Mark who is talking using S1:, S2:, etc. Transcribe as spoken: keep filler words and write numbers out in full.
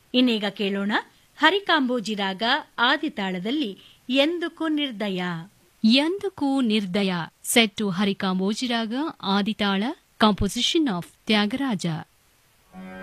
S1: ಇನ್ನೀಗ ಕೇಳೋಣ ಹರಿಕಾಂಬೋಜಿ ರಾಗ ಆದಿತಾಳದಲ್ಲಿ ಎಂದುಕು ನಿರ್ದಯ.
S2: ಎಂದುಕು ನಿರ್ದಯ ಸೆಟ್ ಟು ಹರಿಕಾಂಬೋಜಿ ರಾಗ ಆದಿತಾಳ, ಕಾಂಪೋಸಿಷನ್ ಆಫ್ ತ್ಯಾಗರಾಜ.